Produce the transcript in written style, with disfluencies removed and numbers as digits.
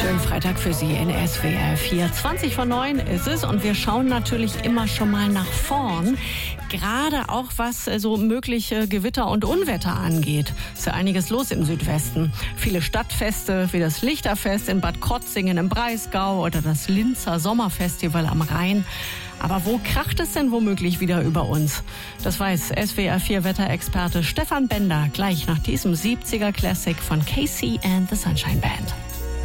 Schönen Freitag für Sie in SWR 4. 20 vor 9 ist es und wir schauen natürlich immer schon mal nach vorn. Gerade auch was so mögliche Gewitter und Unwetter angeht. Ist ja einiges los im Südwesten. Viele Stadtfeste wie das Lichterfest in Bad Krotzingen im Breisgau oder das Linzer Sommerfestival am Rhein. Aber wo kracht es denn womöglich wieder über uns? Das weiß SWR 4 Wetterexperte Stefan Bender gleich nach diesem 70er Classic von KC and the Sunshine Band.